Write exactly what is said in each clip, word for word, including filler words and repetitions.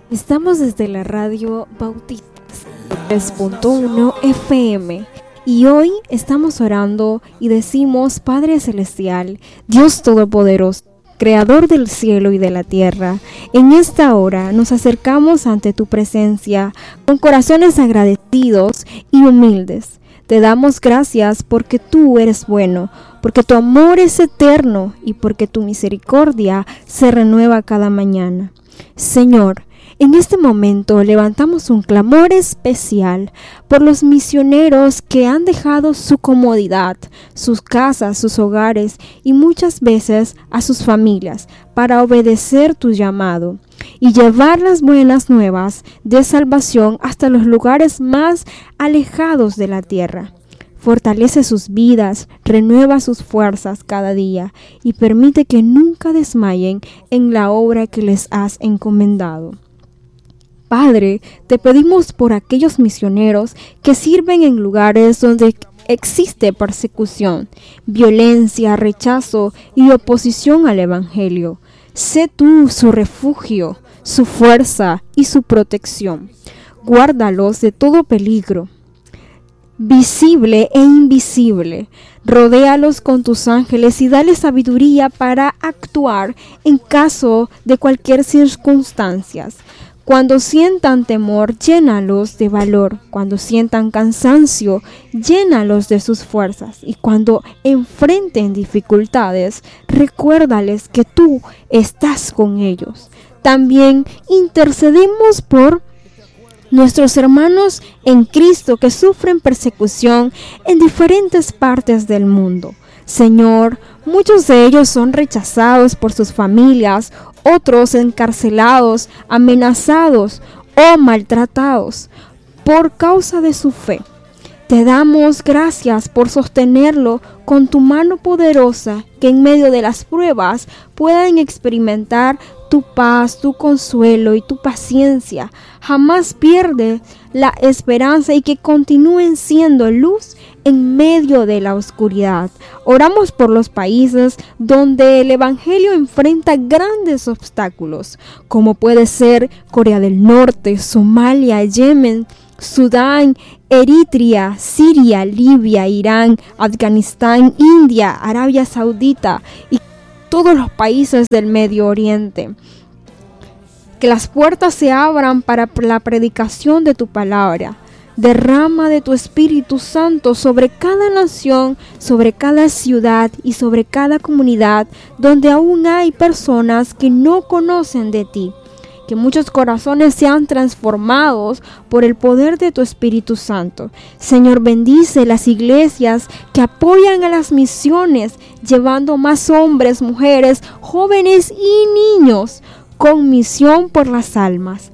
Estamos desde la radio Bautista tres punto uno F M y hoy estamos orando y decimos: Padre Celestial, Dios Todopoderoso, Creador del cielo y de la tierra, en esta hora nos acercamos ante tu presencia con corazones agradecidos y humildes. Te damos gracias porque tú eres bueno, porque tu amor es eterno y porque tu misericordia se renueva cada mañana. Señor, en este momento levantamos un clamor especial por los misioneros que han dejado su comodidad, sus casas, sus hogares y muchas veces a sus familias para obedecer tu llamado y llevar las buenas nuevas de salvación hasta los lugares más alejados de la tierra. Fortalece sus vidas, renueva sus fuerzas cada día y permite que nunca desmayen en la obra que les has encomendado. Padre, te pedimos por aquellos misioneros que sirven en lugares donde existe persecución, violencia, rechazo y oposición al Evangelio. Sé tú su refugio, su fuerza y su protección. Guárdalos de todo peligro, visible e invisible. Rodéalos con tus ángeles y dale sabiduría para actuar en caso de cualquier circunstancia. Cuando sientan temor, llénalos de valor. Cuando sientan cansancio, llénalos de sus fuerzas. Y cuando enfrenten dificultades, recuérdales que tú estás con ellos. También intercedemos por nuestros hermanos en Cristo que sufren persecución en diferentes partes del mundo. Señor, muchos de ellos son rechazados por sus familias, otros encarcelados, amenazados o maltratados por causa de su fe. Te damos gracias por sostenerlo con tu mano poderosa, que en medio de las pruebas puedan experimentar tu paz, tu consuelo y tu paciencia. Jamás pierde la esperanza y que continúen siendo luz en medio de la oscuridad. Oramos por los países donde el Evangelio enfrenta grandes obstáculos, como puede ser Corea del Norte, Somalia, Yemen, Sudán, Eritrea, Siria, Libia, Irán, Afganistán, India, Arabia Saudita y todos los países del Medio Oriente. Que las puertas se abran para la predicación de tu palabra. Derrama de tu Espíritu Santo sobre cada nación, sobre cada ciudad y sobre cada comunidad donde aún hay personas que no conocen de ti. Que muchos corazones sean transformados por el poder de tu Espíritu Santo. Señor, bendice las iglesias que apoyan a las misiones, llevando más hombres, mujeres, jóvenes y niños con misión por las almas.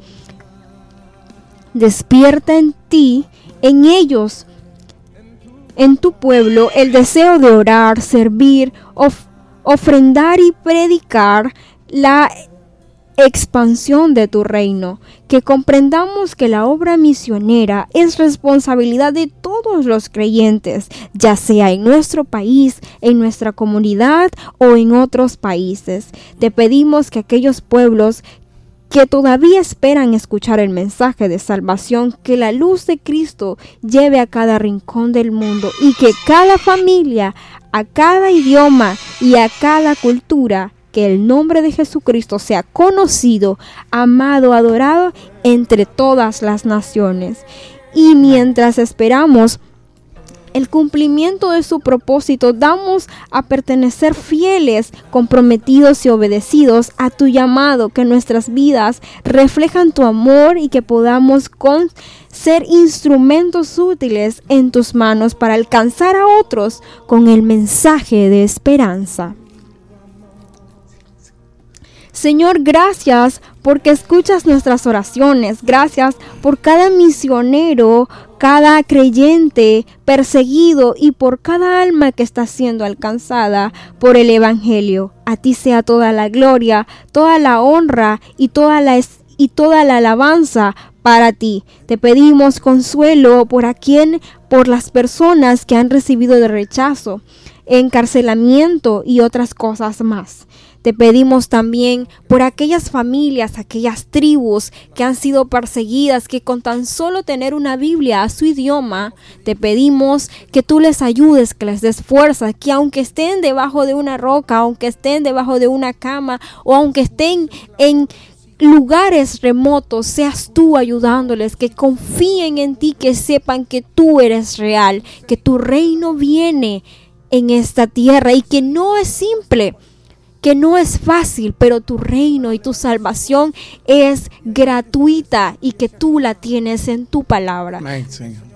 Despierta en ti, en ellos, en tu pueblo, el deseo de orar, servir, of- ofrendar y predicar la expansión de tu reino. Que comprendamos que la obra misionera es responsabilidad de todos los creyentes, ya sea en nuestro país, en nuestra comunidad o en otros países. Te pedimos que aquellos pueblos que todavía esperan escuchar el mensaje de salvación, que la luz de Cristo lleve a cada rincón del mundo y que cada familia, a cada idioma y a cada cultura, que el nombre de Jesucristo sea conocido, amado, adorado entre todas las naciones. Y mientras esperamos el cumplimiento de su propósito, damos a pertenecer fieles, comprometidos y obedecidos a tu llamado, que nuestras vidas reflejan tu amor y que podamos con ser instrumentos útiles en tus manos para alcanzar a otros con el mensaje de esperanza. Señor, gracias porque escuchas nuestras oraciones. Gracias por cada misionero, cada creyente perseguido y por cada alma que está siendo alcanzada por el Evangelio. A ti sea toda la gloria, toda la honra y toda la, y toda la alabanza para ti. Te pedimos consuelo por a quien, por las personas que han recibido de rechazo, encarcelamiento y otras cosas más. Te pedimos también por aquellas familias, aquellas tribus que han sido perseguidas, que con tan solo tener una Biblia a su idioma, te pedimos que tú les ayudes, que les des fuerza, que aunque estén debajo de una roca, aunque estén debajo de una cama o aunque estén en lugares remotos, seas tú ayudándoles, que confíen en ti, que sepan que tú eres real, que tu reino viene en esta tierra y que no es simple, que no es fácil, pero tu reino y tu salvación es gratuita y que tú la tienes en tu palabra. Amén, Señor.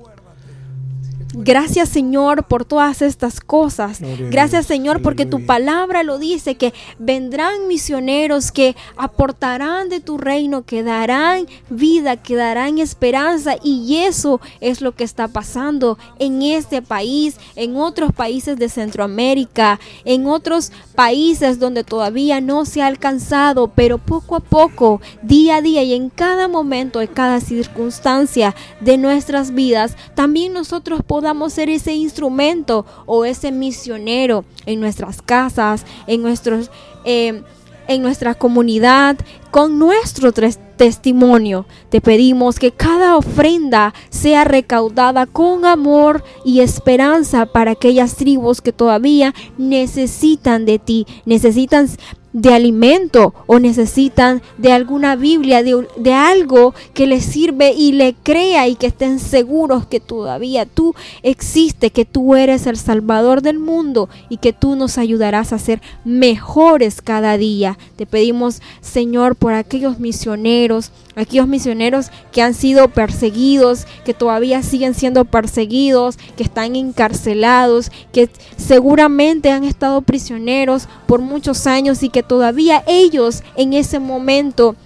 Gracias, Señor, por todas estas cosas. Gracias, Señor, porque tu palabra lo dice, que vendrán misioneros que aportarán de tu reino, que darán vida, que darán esperanza, y eso es lo que está pasando en este país, en otros países de Centroamérica, en otros países donde todavía no se ha alcanzado, pero poco a poco, día a día y en cada momento, en cada circunstancia de nuestras vidas, también nosotros podemos podamos ser ese instrumento o ese misionero en nuestras casas, en nuestros, eh, en nuestra comunidad, con nuestro tres testimonio. Te pedimos que cada ofrenda sea recaudada con amor y esperanza para aquellas tribus que todavía necesitan de ti, necesitan de alimento o necesitan de alguna Biblia, de, de algo que les sirve y le crea y que estén seguros que todavía tú existes, que tú eres el Salvador del mundo y que tú nos ayudarás a ser mejores cada día. Te pedimos, Señor, por aquellos misioneros, aquellos misioneros que han sido perseguidos, que todavía siguen siendo perseguidos, que están encarcelados, que seguramente han estado prisioneros por muchos años y que todavía ellos en ese momento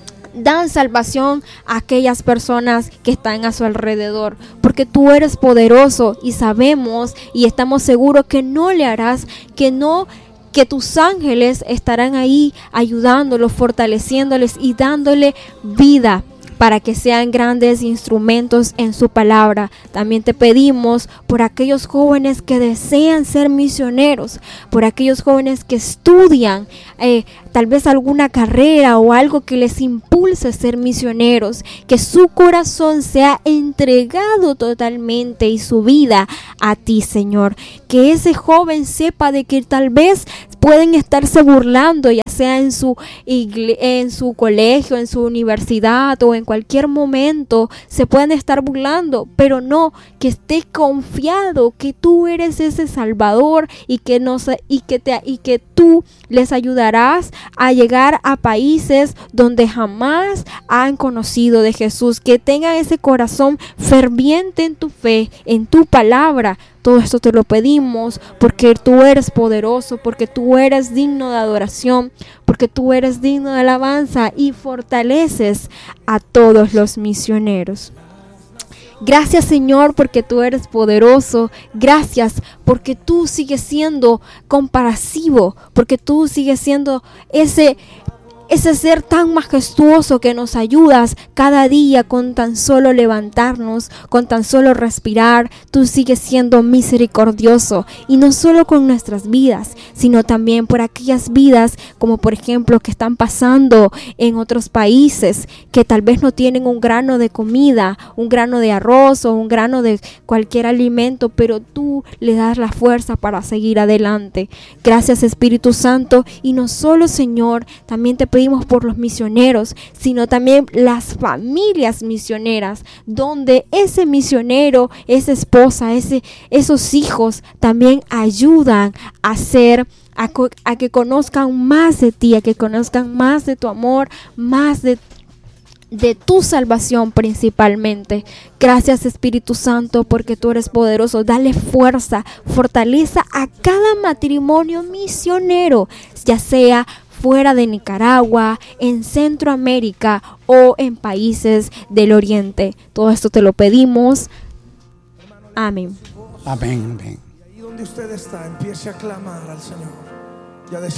dan salvación a aquellas personas que están a su alrededor, porque tú eres poderoso y sabemos y estamos seguros que no le harás, que no que tus ángeles estarán ahí ayudándolos, fortaleciéndoles y dándole vida para que sean grandes instrumentos en su palabra. También te pedimos por aquellos jóvenes que desean ser misioneros, por aquellos jóvenes que estudian eh, tal vez alguna carrera o algo que les impulse a ser misioneros, que su corazón sea entregado totalmente y su vida a ti, Señor. Que ese joven sepa de que tal vez pueden estarse burlando, ya sea en su igle- en su colegio, en su universidad o en cualquier momento se pueden estar burlando, pero no, que esté confiado que tú eres ese Salvador y que nos y que te y que tú les ayudarás a llegar a países donde jamás han conocido de Jesús, que tengan ese corazón ferviente en tu fe, en tu palabra. Todo esto te lo pedimos porque tú eres poderoso, porque tú eres digno de adoración, porque tú eres digno de alabanza y fortaleces a todos los misioneros. Gracias, Señor, porque tú eres poderoso. Gracias porque tú sigues siendo compasivo, porque tú sigues siendo ese ese ser tan majestuoso que nos ayudas cada día con tan solo levantarnos, con tan solo respirar. Tú sigues siendo misericordioso, y no solo con nuestras vidas, sino también por aquellas vidas como por ejemplo que están pasando en otros países, que tal vez no tienen un grano de comida, un grano de arroz o un grano de cualquier alimento, pero tú le das la fuerza para seguir adelante. Gracias, Espíritu Santo. Y no solo, Señor, también te pedimos por los misioneros, sino también las familias misioneras, donde ese misionero, esa esposa, ese, esos hijos también ayudan a ser, a, a que conozcan más de ti, a que conozcan más de tu amor, más de de tu salvación principalmente. Gracias, Espíritu Santo, porque tú eres poderoso. Dale fuerza, fortaleza a cada matrimonio misionero, ya sea fuera de Nicaragua, en Centroamérica o en países del Oriente. Todo esto te lo pedimos. Amén. Amén. Amén. Y ahí donde usted está, empiece a clamar al Señor. Ya